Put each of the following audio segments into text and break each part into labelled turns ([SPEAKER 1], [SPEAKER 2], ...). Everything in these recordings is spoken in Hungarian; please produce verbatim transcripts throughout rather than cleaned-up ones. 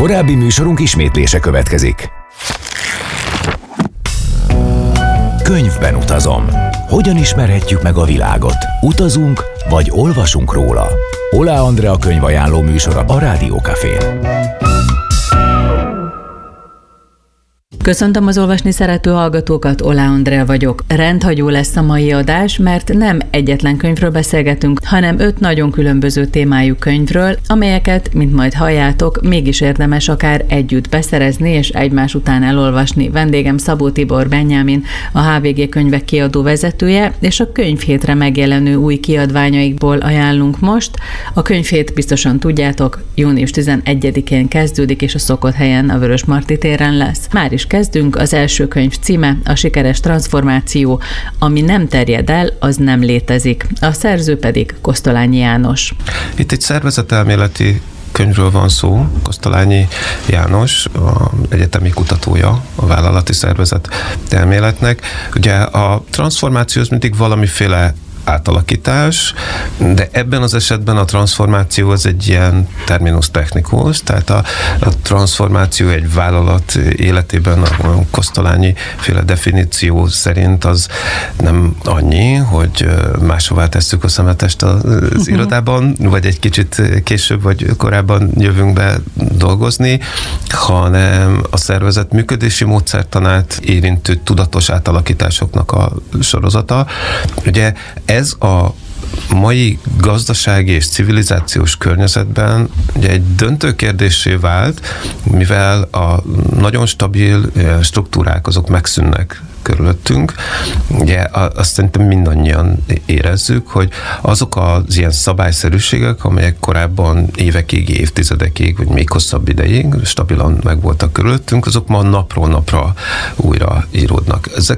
[SPEAKER 1] Korábbi műsorunk ismétlése következik. Könyvben utazom. Hogyan ismerhetjük meg a világot? Utazunk, vagy olvasunk róla? Oláh Andrea könyvajánló műsora a Rádió Cafén.
[SPEAKER 2] Köszöntöm az olvasni szerető hallgatókat, Oláh Andrea vagyok. Rendhagyó lesz a mai adás, mert nem egyetlen könyvről beszélgetünk, hanem öt nagyon különböző témájú könyvről, amelyeket, mint majd halljátok, mégis érdemes akár együtt beszerezni és egymás után elolvasni. Vendégem Szabó Tibor Benyámin, a há vé gé Könyvek kiadó vezetője, és a Könyvhétre megjelenő új kiadványaikból ajánlunk most. A Könyvhét, biztosan tudjátok, június tizenegyedikén kezdődik, és a szokott helyen, a Vörösmarty téren lesz. Már is kezdünk. Az első könyv címe a Sikeres transformáció, ami nem terjed el, az nem létezik. A szerző pedig Kosztolányi János.
[SPEAKER 3] Itt egy szervezetelméleti könyvről van szó. Kosztolányi János, az egyetemi kutatója a vállalati szervezet elméletnek. Ugye a transformáció az mindig valamiféle átalakítás, de ebben az esetben a transformáció az egy ilyen terminus technicus, tehát a, a transformáció egy vállalat életében a Kosztolányi féle definíció szerint az nem annyi, hogy máshová tesszük a szemetest az uh-huh. irodában, vagy egy kicsit később vagy korábban jövünk be dolgozni, hanem a szervezet működési módszertanát érintő tudatos átalakításoknak a sorozata. Ugye ez a mai gazdasági és civilizációs környezetben ugye egy döntő kérdéssé vált, mivel a nagyon stabil struktúrák azok megszűnnek körülöttünk. Ugye azt szerintem mindannyian érezzük, hogy azok az ilyen szabályszerűségek, amelyek korábban évekig, évtizedekig, vagy még hosszabb ideig stabilan megvoltak körülöttünk, azok ma napról napra újra íródnak. Ezek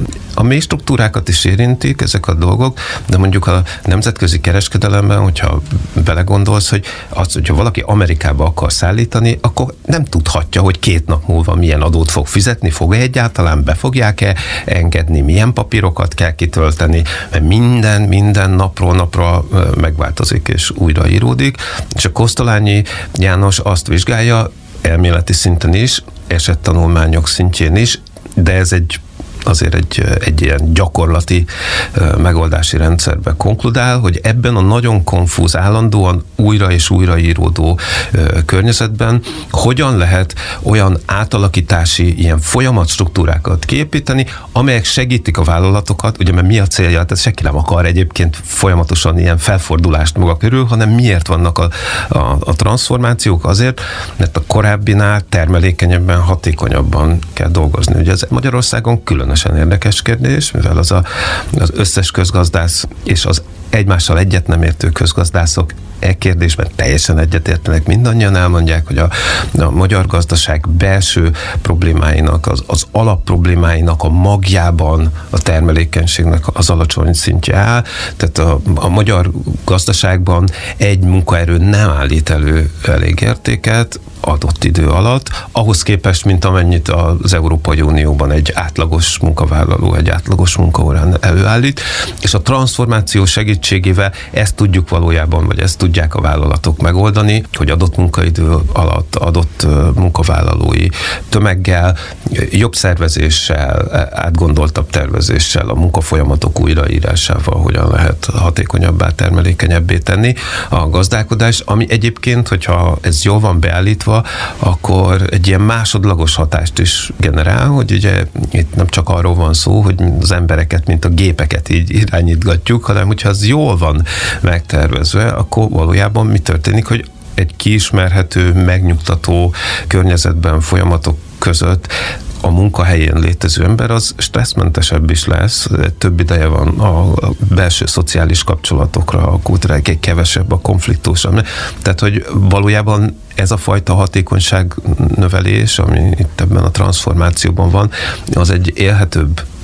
[SPEAKER 3] a mély struktúrákat is érintik, ezek a dolgok, de mondjuk a nemzetközi kereskedelemben, hogyha belegondolsz, hogy az, hogyha valaki Amerikába akar szállítani, akkor nem tudhatja, hogy két nap múlva milyen adót fog fizetni, fog-e egyáltalán, be fogják-e engedni, milyen papírokat kell kitölteni, mert minden, minden napról napra megváltozik és újraíródik. És a Kosztolányi János azt vizsgálja, elméleti szinten is, esettanulmányok szintjén is, de ez egy azért egy, egy ilyen gyakorlati megoldási rendszerbe konkludál, hogy ebben a nagyon konfúz, állandóan újra és újra íródó környezetben hogyan lehet olyan átalakítási, ilyen folyamatstruktúrákat kiépíteni, amelyek segítik a vállalatokat, ugye mert mi a célja, tehát senki nem akar egyébként folyamatosan ilyen felfordulást maga körül, hanem miért vannak a, a, a transformációk? Azért, mert a korábbinál termelékenyebben, hatékonyabban kell dolgozni. Ugye ez Magyarországon különösen érdekes kérdés, mivel az a, az összes közgazdász és az egymással egyet nem értő közgazdászok e kérdésben teljesen egyetértenek, mindannyian elmondják, hogy a, a magyar gazdaság belső problémáinak, az, az alapproblémáinak a magjában a termelékenységnek az alacsony szintje áll. Tehát a, a magyar gazdaságban egy munkaerő nem állít elő elég értéket adott idő alatt, ahhoz képest, mint amennyit az Európai Unióban egy átlagos munkavállaló, egy átlagos munkaórán előállít, és a transformáció segítségével ezt tudjuk valójában, vagy ezt tudják a vállalatok megoldani, hogy adott munkaidő alatt, adott munkavállalói tömeggel, jobb szervezéssel, átgondoltabb tervezéssel, a munkafolyamatok újraírásával hogyan lehet hatékonyabbá, termelékenyebbé tenni a gazdálkodás, ami egyébként, hogyha ez jól van beállítva, akkor egy ilyen másodlagos hatást is generál, hogy ugye itt nem csak arról van szó, hogy az embereket, mint a gépeket így irányítgatjuk, hanem hogyha az jól van megtervezve, akkor valójában mi történik, hogy egy kiismerhető, megnyugtató környezetben, folyamatok között a munkahelyén létező ember az stresszmentesebb is lesz, több ideje van a belső szociális kapcsolatokra, a kultúrákig kevesebb a konfliktus. Tehát, hogy valójában ez a fajta hatékonyság növelés, ami itt ebben a transformációban van, az egy élhetőbb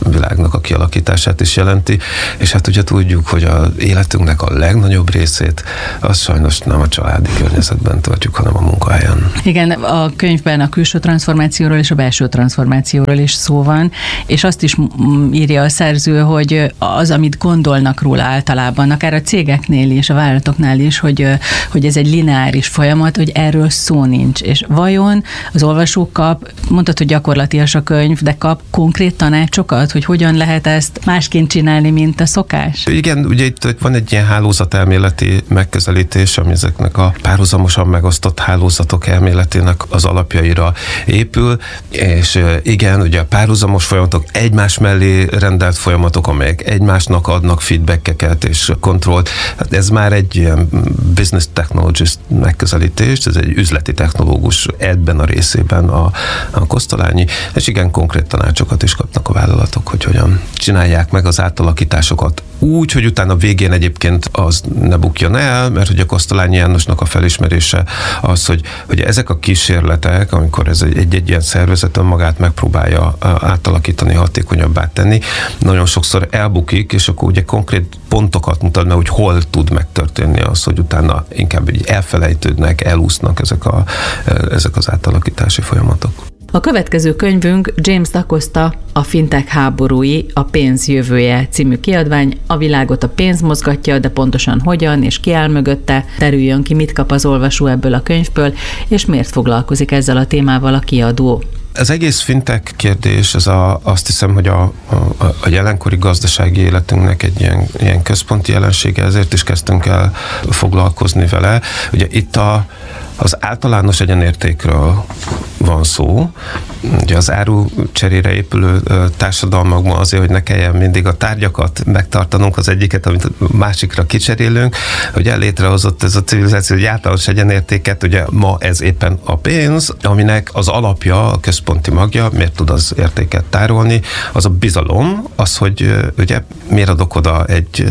[SPEAKER 3] világnak a kialakítását is jelenti, és hát ugye tudjuk, hogy az életünknek a legnagyobb részét az sajnos nem a családi környezetben töltjük, hanem a munkahelyen.
[SPEAKER 2] Igen, a könyvben a külső transformációról és a belső transformációról is szó van, és azt is írja a szerző, hogy az, amit gondolnak róla általában, akár a cégeknél is, a vállalatoknál is, hogy, hogy ez egy lineáris folyamat, hogy erről szó nincs. És vajon az olvasó kap, mondtad, hogy gyakorlatias a könyv, de kap konkrét tanácsokat, hogy hogyan lehet ezt másként csinálni, mint a szokás?
[SPEAKER 3] Igen, ugye itt van egy ilyen hálózatelméleti megközelítés, ami ezeknek a párhuzamosan megosztott hálózatok elméletének az alapjaira épül, és igen, ugye a párhuzamos folyamatok egymás mellé rendelt folyamatok, amelyek egymásnak adnak feedbackeket és kontrollt. Hát ez már egy ilyen business technologist megközelítés, ez egy üzleti technológus ebben a részében a, a Kosztolányi, és igen, konkrét tanácsokat is kapnak a vállalatok, hogy hogyan csinálják meg az átalakításokat úgy, hogy utána végén egyébként az ne bukjon el, mert hogy a Kosztolányi Jánosnak a felismerése az, hogy, hogy ezek a kísérletek, amikor ez egy-egy ilyen szervezet önmagát megpróbálja átalakítani, hatékonyabbá tenni, nagyon sokszor elbukik, és akkor ugye konkrét pontokat mutat meg, hogy hol tud megtörténni az, hogy utána inkább elfelejtődnek, elúsznak ezek, a, ezek az átalakítási folyamatok.
[SPEAKER 2] A következő könyvünk James DaCosta, a Fintech háborúi, a pénz jövője című kiadvány. A világot a pénz mozgatja, de pontosan hogyan és ki áll mögötte, derüljön ki, mit kap az olvasó ebből a könyvből, és miért foglalkozik ezzel a témával a kiadó.
[SPEAKER 3] Az egész fintech kérdés, ez a, azt hiszem, hogy a, a, a jelenkori gazdasági életünknek egy ilyen, ilyen központi jelensége, ezért is kezdtünk el foglalkozni vele. Ugye itt a, az általános egyenértékről van szó. Ugye az áru cserére épülő társadalmakban azért, hogy ne kelljen mindig a tárgyakat megtartanunk, az egyiket, amit a másikra kicserélünk, hogy létrehozott ez a civilizáció, hogy általános egyenértéket, ugye ma ez éppen a pénz, aminek az alapja, a központi magja, miért tud az értéket tárolni, az a bizalom, az, hogy ugye miért adok oda egy,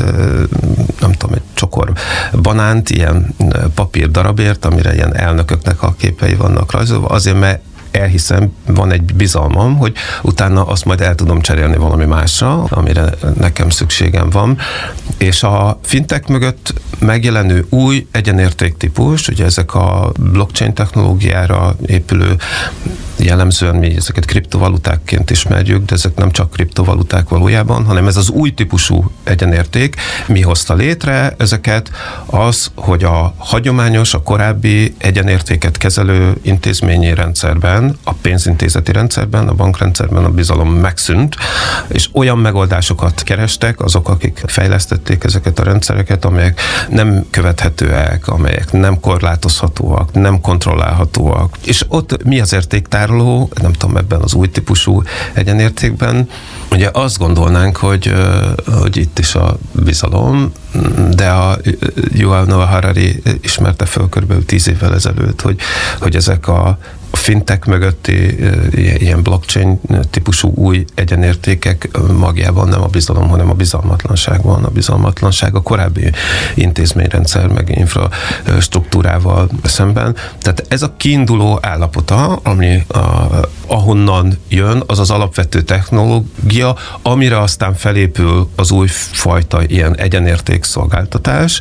[SPEAKER 3] nem tudom, egy csokor banánt, ilyen papír darabért, amire ilyen elnököknek a képei vannak rajzolva, azért, mert elhiszem, van egy bizalmam, hogy utána azt majd el tudom cserélni valami másra, amire nekem szükségem van. És a fintech mögött megjelenő új egyenérték típus, ugye ezek a blockchain technológiára épülő, jellemzően mi ezeket kriptovalutákként ismerjük, de ezek nem csak kriptovaluták valójában, hanem ez az új típusú egyenérték. Mi hozta létre ezeket? Az, hogy a hagyományos, a korábbi egyenértéket kezelő intézményi rendszerben, a pénzintézeti rendszerben, a bankrendszerben a bizalom megszűnt, és olyan megoldásokat kerestek azok, akik fejlesztették ezeket a rendszereket, amelyek nem követhetőek, amelyek nem korlátozhatóak, nem kontrollálhatóak. És ott mi az értéktároló, nem tudom, ebben az új típusú egyenértékben, ugye azt gondolnánk, hogy, hogy itt is a bizalom, de a Yuval Noah Harari ismerte föl körülbelül tíz évvel ezelőtt, hogy, hogy ezek a a fintech mögötti ilyen blockchain típusú új egyenértékek magjában nem a bizalom, hanem a bizalmatlanság van. A bizalmatlanság a korábbi intézményrendszer meg infrastruktúrával szemben. Tehát ez a kiinduló állapota, ami a, ahonnan jön, az az alapvető technológia, amire aztán felépül az újfajta ilyen egyenérték szolgáltatás,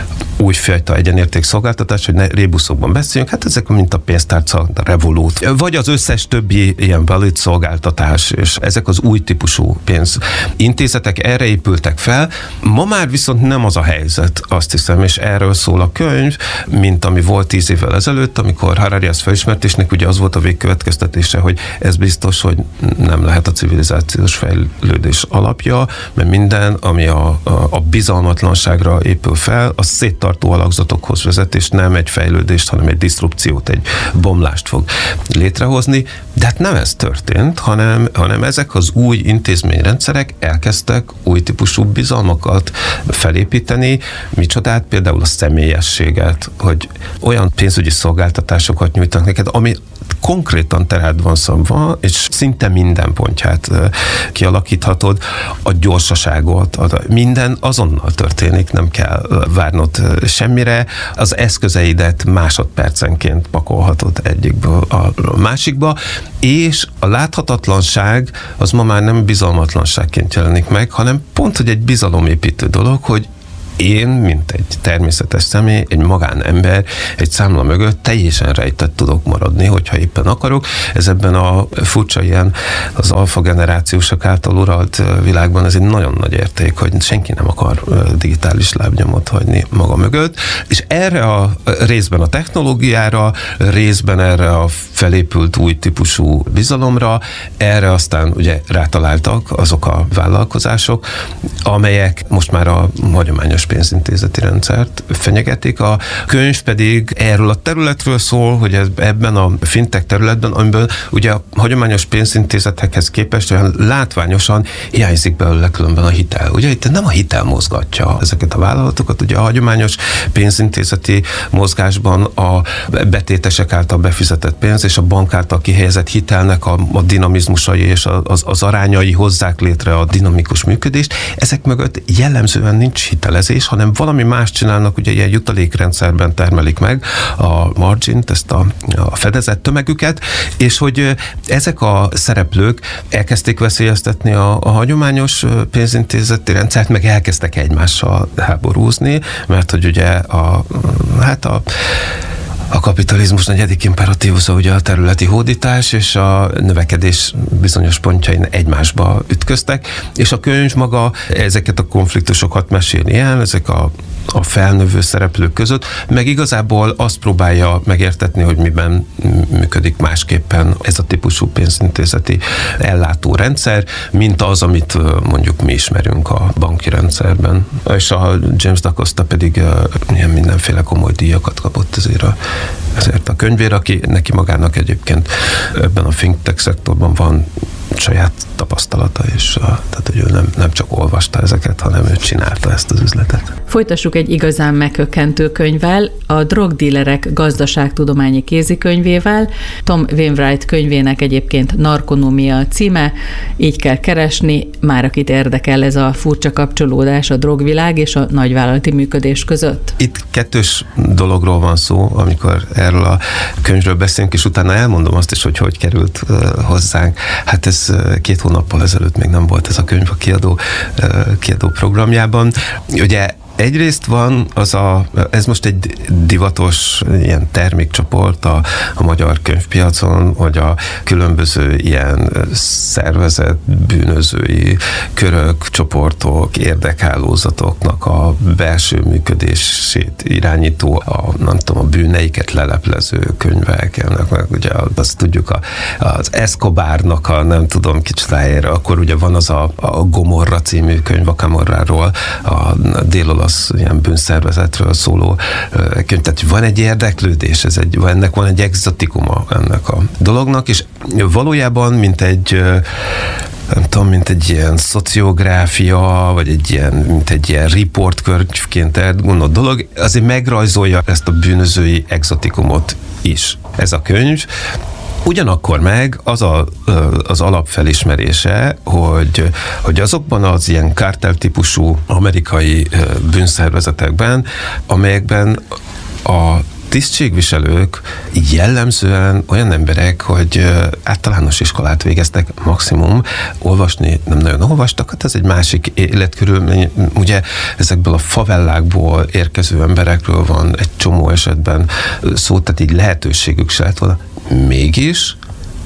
[SPEAKER 3] újfajta egyenérték szolgáltatás, hogy ne rébuszokban beszéljünk, hát ezek mint a pénztárca, a Revolut, vagy az összes többi ilyen valid szolgáltatás, és ezek az új típusú pénzintézetek erre épültek fel. Ma már viszont nem az a helyzet, azt hiszem, és erről szól a könyv, mint ami volt tíz évvel ezelőtt, amikor Harari ezt felismert, és neki ugye az volt a végkövetkeztetése, hogy ez biztos, hogy nem lehet a civilizációs fejlődés alapja, mert minden, ami a, a, a bizalmatlanságra épül fel, az széttartó alakzatokhoz vezet, és nem egy fejlődést, hanem egy diszrupciót, egy bomlást fog létrehozni, de hát nem ez történt, hanem, hanem ezek az új intézményrendszerek elkezdtek új típusú bizalmakat felépíteni, micsodát, például a személyességet, hogy olyan pénzügyi szolgáltatásokat nyújtanak neked, ami konkrétan terád van szabva, és szinte minden pontját kialakíthatod, a gyorsaságot, a, minden azonnal történik, nem kell várnod semmire, az eszközeidet másodpercenként pakolhatod egyikből a másikba, és a láthatatlanság az ma már nem bizalmatlanságként jelenik meg, hanem pont, hogy egy bizalomépítő dolog, hogy én, mint egy természetes személy, egy magánember, egy számla mögött teljesen rejtett tudok maradni, hogyha éppen akarok. Ez ebben a furcsa ilyen az alfa generációsok által uralt világban ez egy nagyon nagy érték, hogy senki nem akar digitális lábnyomot hagyni maga mögött, és erre a részben a technológiára, részben erre a felépült új típusú bizalomra, erre aztán ugye rátaláltak azok a vállalkozások, amelyek most már a hagyományos pénzintézeti rendszert fenyegetik. A könyv pedig erről a területről szól, hogy ebben a fintech területben, amiben ugye a hagyományos pénzintézetekhez képest olyan látványosan hiányzik belőle különben a hitel. Ugye itt nem a hitel mozgatja ezeket a vállalatokat, ugye a hagyományos pénzintézeti mozgásban a betétesek által befizetett pénz és a bank által kihelyezett hitelnek a, a dinamizmusai és az, az arányai hozzák létre a dinamikus működést. Ezek mögött jellemzően nincs hitelezés, hanem valami más csinálnak, ugye ilyen jutalékrendszerben termelik meg a margint, ezt a, a fedezett tömegüket, és hogy ezek a szereplők elkezdték veszélyeztetni a, a hagyományos pénzintézeti rendszert, meg elkezdtek egymással háborúzni, mert hogy ugye a, hát a A kapitalizmus negyedik imperatívusa ugye a területi hódítás, és a növekedés bizonyos pontjain egymásba ütköztek, és a könyv maga ezeket a konfliktusokat meséli el, ezek a, a felnövő szereplők között, meg igazából azt próbálja megértetni, hogy miben működik másképpen ez a típusú pénzintézeti ellátórendszer, mint az, amit mondjuk mi ismerünk a banki rendszerben. És a James DaCosta pedig ilyen mindenféle komoly díjakat kapott ezért a ezért a könyvére, aki neki magának egyébként ebben a fintech szektorban van saját tapasztalata, és a, tehát, hogy ő nem, nem csak olvasta ezeket, hanem ő csinálta ezt az üzletet.
[SPEAKER 2] Folytassuk egy igazán meghökkentő könyvvel, a drogdílerek gazdaságtudományi kézikönyvével. Tom Wainwright könyvének egyébként Narkonómia a címe, így kell keresni, már akit érdekel ez a furcsa kapcsolódás a drogvilág és a nagyvállalati működés között.
[SPEAKER 3] Itt kettős dologról van szó, amikor erről a könyvről beszélünk, és utána elmondom azt is, hogy hogy került hozzánk. Hát ez két hónappal ezelőtt még nem volt ez a könyv a kiadó, kiadó programjában. Ugye egyrészt van az a, ez most egy divatos ilyen termékcsoport a, a magyar könyvpiacon, hogy a különböző ilyen szervezett bűnözői körök, csoportok, érdekhálózatoknak a belső működését irányító, a, nem tudom, a bűneiket leleplező könyvek, ennek meg ugye azt tudjuk a, az Escobarnak a nem tudom kicsodájára, akkor ugye van az a, a Gomorra című könyv a Camorráról, a dél az ilyen bűnszervezetről szóló könyv. Tehát van egy érdeklődés, ez egy, ennek van egy exotikuma ennek a dolognak, és valójában mint egy nem tudom, mint egy ilyen szociográfia, vagy egy ilyen, mint egy ilyen riportkönyvként elgondolott dolog, azért megrajzolja ezt a bűnözői exotikumot is ez a könyv. Ugyanakkor meg az a, az alapfelismerése, hogy, hogy azokban az ilyen kártel-típusú amerikai bűnszervezetekben, amelyekben a tisztségviselők jellemzően olyan emberek, hogy általános iskolát végeztek maximum, olvasni nem nagyon olvastak, hát ez egy másik életkörülmény. Ugye ezekből a favellákból érkező emberekről van egy csomó esetben szó, tehát így lehetőségük se lett volna. Mégis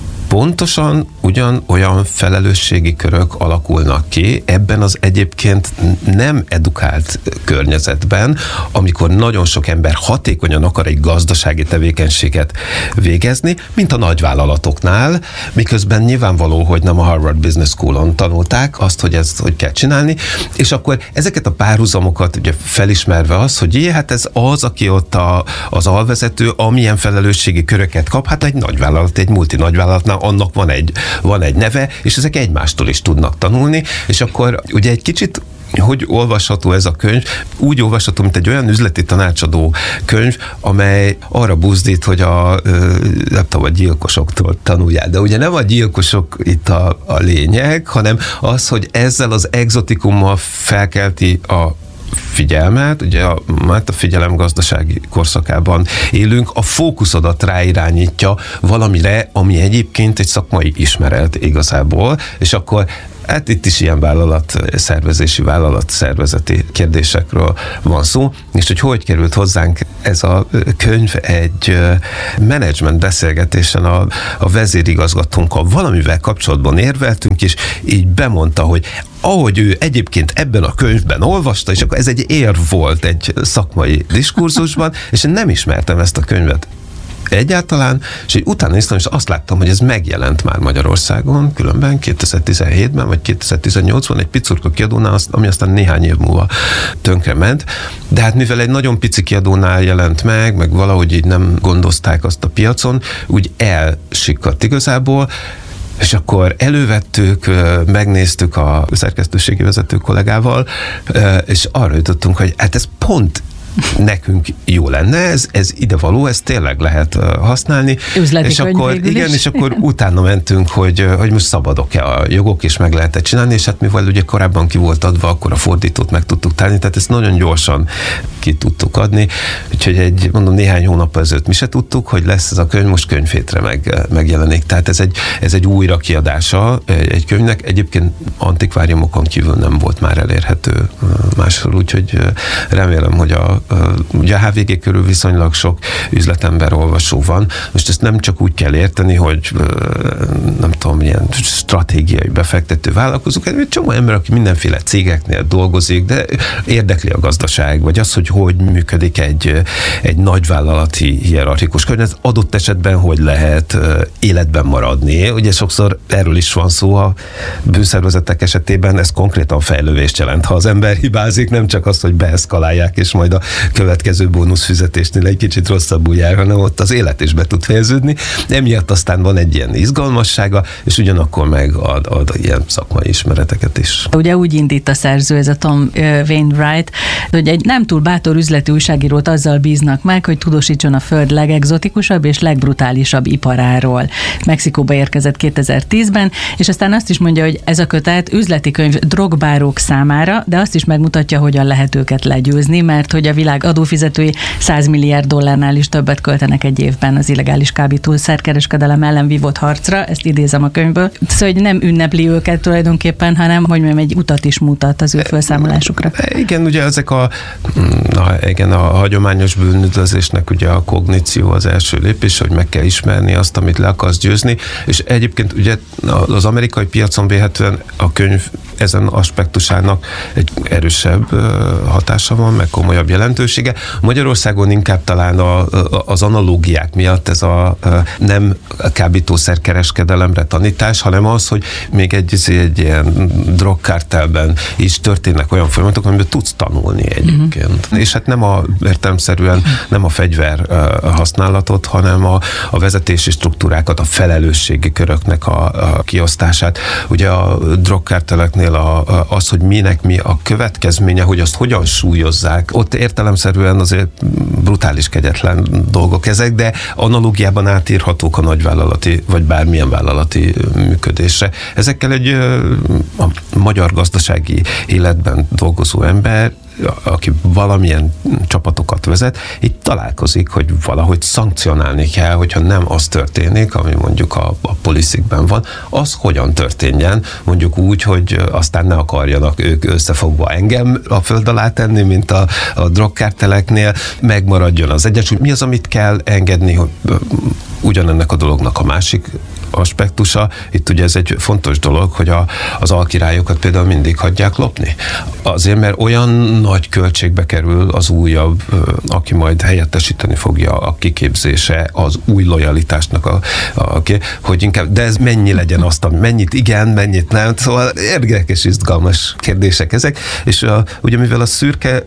[SPEAKER 3] pontosan ugyanolyan felelősségi körök alakulnak ki ebben az egyébként nem edukált környezetben, amikor nagyon sok ember hatékonyan akar egy gazdasági tevékenységet végezni, mint a nagyvállalatoknál, miközben nyilvánvaló, hogy nem a Harvard Business School-on tanulták azt, hogy ezt hogy kell csinálni, és akkor ezeket a párhuzamokat ugye felismerve az, hogy jé, hát ez az, aki ott a, az alvezető, amilyen felelősségi köröket kap, hát egy nagyvállalat, egy multinagyvállalatnál annak van egy, van egy neve, és ezek egymástól is tudnak tanulni, és akkor ugye egy kicsit hogy olvasható ez a könyv? Úgy olvasható, mint egy olyan üzleti tanácsadó könyv, amely arra buzdít, hogy a, nem tudom, a gyilkosoktól tanuljál. De ugye nem a gyilkosok itt a, a lényeg, hanem az, hogy ezzel az egzotikummal felkelti a figyelmet, ugye a, hát a figyelemgazdasági korszakában élünk, a fókuszodat ráirányítja valamire, ami egyébként egy szakmai ismeret igazából, és akkor hát itt is ilyen vállalat szervezési, vállalat szervezeti kérdésekről van szó, és hogy hogy került hozzánk ez a könyv egy menedzsment beszélgetésen a, a vezérigazgatónkkal valamivel kapcsolatban érveltünk, és így bemondta, hogy ahogy ő egyébként ebben a könyvben olvasta, és akkor ez egy érv volt egy szakmai diskurzusban, és én nem ismertem ezt a könyvet egyáltalán, és így utána néztem, és azt láttam, hogy ez megjelent már Magyarországon, különben kétezer-tizenhétben, vagy kétezer-tizennyolcban egy picurka kiadónál, ami aztán néhány év múlva tönkrement, de hát mivel egy nagyon pici kiadónál jelent meg, meg valahogy így nem gondozták azt a piacon, úgy elsikadt igazából, és akkor elővettük, megnéztük a szerkesztőségi vezető kollégával, és arra jutottunk, hogy hát ez pont nekünk jó lenne, ez, ez idevaló, ezt tényleg lehet használni.
[SPEAKER 2] Üzleti
[SPEAKER 3] és akkor igen,
[SPEAKER 2] is.
[SPEAKER 3] és akkor utána mentünk, hogy, hogy most szabadok-e a jogok, és meg lehet csinálni, és hát mivel ugye korábban ki volt adva, akkor a fordítót meg tudtuk tenni, tehát ezt nagyon gyorsan ki tudtuk adni, úgyhogy egy, mondom, néhány hónap ezelőtt mi se tudtuk, hogy lesz ez a könyv, most könyvhétre meg, megjelenik. Tehát ez egy, ez egy újra kiadása egy könyvnek, egyébként antikváriumokon kívül nem volt már elérhető máshol, úgyhogy remélem, hogy a ugye a há vé gé körül viszonylag sok üzletember, olvasó van. Most ezt nem csak úgy kell érteni, hogy nem tudom, ilyen stratégiai befektető vállalkozók, egy csomó ember, aki mindenféle cégeknél dolgozik, de érdekli a gazdaság, vagy az, hogy hogy működik egy, egy nagyvállalati hierarchikus környezet, adott esetben hogy lehet életben maradni. Ugye sokszor erről is van szó a bűnszervezetek esetében, ez konkrétan fejlődést jelent, ha az ember hibázik, nem csak azt, hogy beeszkalálják, és majd a következő bónuszfizetésnél egy kicsit rosszabbul jár, hanem ott az élet is be tud fejeződni. Emiatt aztán van egy ilyen izgalmassága, és ugyanakkor meg ad, ad ilyen szakmai ismereteket is.
[SPEAKER 2] Ugye úgy indít a szerző, ez a Tom Wainwright, hogy egy nem túl bátor üzleti újságírót azzal bíznak meg, hogy tudósítson a föld legegzotikusabb és legbrutálisabb iparáról. Mexikóba érkezett kétezer-tízben, és aztán azt is mondja, hogy ez a kötet üzleti könyv drogbárók számára, de azt is megmutatja, hogyan lehet őket legyőzni, mert hogy a világ adófizetői száz milliárd dollárnál is többet költenek egy évben az illegális kábítószerkereskedelem ellen vívott harcra, ezt idézem a könyvből. Szóval hogy nem ünnepli őket tulajdonképpen, hanem hogy mondjam, egy utat is mutat az ő felszámolásukra.
[SPEAKER 3] Igen, ugye ezek a, na, igen, a hagyományos bűnüldözésnek ugye a kogníció az első lépés, hogy meg kell ismerni azt, amit le akarsz győzni, és egyébként ugye az amerikai piacon véhetően a könyv ezen aspektusának egy erősebb hatása van, meg komolyabb jelentősége. Magyarországon inkább talán a, az analógiák miatt ez a nem kábítószerkereskedelemre tanítás, hanem az, hogy még egy, egy ilyen drogkártelben is történnek olyan folyamatok, amiben tudsz tanulni egyébként. Uh-huh. És hát nem a értelemszerűen nem a fegyver használatot, hanem a, a vezetési struktúrákat, a felelősségi köröknek a, a kiosztását. Ugye a drogkárteleknél a, a, az, hogy minek mi a következménye, hogy azt hogyan súlyozzák, ott értelemszerűen azért brutális, kegyetlen dolgok ezek, de analógiában átírhatók a nagyvállalati, vagy bármilyen vállalati működésre. Ezekkel egy a magyar gazdasági életben dolgozó ember, aki valamilyen csapatokat vezet, itt találkozik, hogy valahogy szankcionálni kell, hogyha nem az történik, ami mondjuk a, a policikben van, az hogyan történjen, mondjuk úgy, hogy aztán ne akarjanak ők összefogva engem a föld alá tenni, mint a, a drogkárteleknél, megmaradjon az egyensúly. Mi az, amit kell engedni, hogy ugyanennek a dolognak a másik aspektusa, itt ugye ez egy fontos dolog, hogy a, az alkirályokat például mindig hagyják lopni. Azért, mert olyan nagy költségbe kerül az újabb, aki majd helyettesíteni fogja a kiképzése, az új lojalitásnak, a, a, hogy inkább, de ez mennyi legyen azt, ami mennyit igen, mennyit nem, szóval érdekes, izgalmas kérdések ezek, és a, ugye mivel a szürke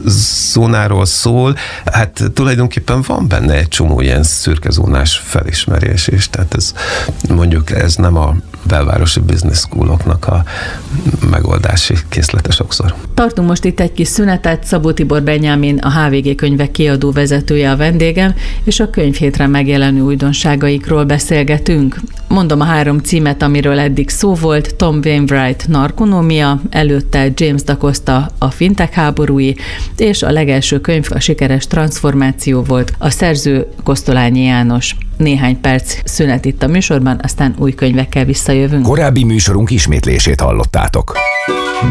[SPEAKER 3] zónáról szól, hát tulajdonképpen van benne egy csomó ilyen szürkezónás felismerés is, tehát ez mondjuk ez nem a belvárosi business schooloknak a megoldási készlete sokszor.
[SPEAKER 2] Tartunk most itt egy kis szünetet, Szabó Tibor Benyámin, a há vé gé Könyvek kiadó vezetője a vendégem, és a könyvhétre megjelenő újdonságaikról beszélgetünk. Mondom a három címet, amiről eddig szó volt: Tom Wainwright Narkonómia, előtte James Da Costa a Fintech háborúi, és a legelső könyv a sikeres transformáció volt, a szerző Kosztolányi János. Néhány perc szünet itt a műsorban, aztán új könyvekkel visszajövünk.
[SPEAKER 1] Korábbi műsorunk ismétlését hallottátok.